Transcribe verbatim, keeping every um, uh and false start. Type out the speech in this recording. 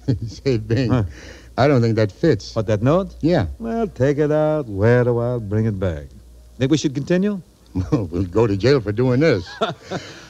Say, Bing, Huh. I don't think that fits. What, that note? Yeah. Well, take it out, wear it a while, bring it back. Think we should continue? We'll go to jail for doing this.